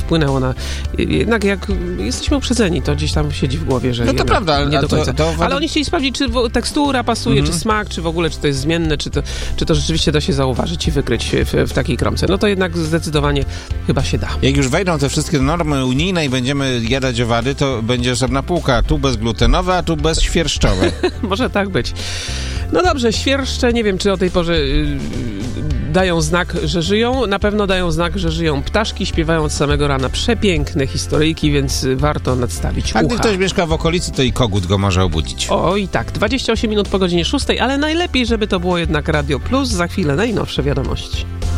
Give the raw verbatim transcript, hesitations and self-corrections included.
wpłynęło na... Jednak jak jesteśmy uprzedzeni, to gdzieś tam siedzi w głowie, że no to prawda, ale, nie do końca. to, to... Ale oni chcieli sprawdzić, czy tekstura pasuje, mm-hmm. czy smak, czy w ogóle, czy to jest zmienne, czy to, czy to rzeczywiście da się zauważyć i wykryć w, w takiej kromce. No to jednak zdecydowanie chyba się da. Jak już wejdą te wszystkie normy unijne i będziemy jadać owady, to będzie osobna półka. Tu bezglutenowe, a tu bezświerszczowe. Może tak być. No dobrze, świerszcze, nie wiem, czy o tej porze yy, dają znak, że żyją. Na pewno dają znak, że żyją ptaszki, śpiewają od samego rana przepiękne historyjki, więc warto nadstawić ucha. A gdy ktoś mieszka w okolicy, to i kogut go może obudzić. O i tak, dwadzieścia osiem minut po godzinie szóstej, ale najlepiej, żeby to było jednak Radio Plus. Za chwilę najnowsze wiadomości.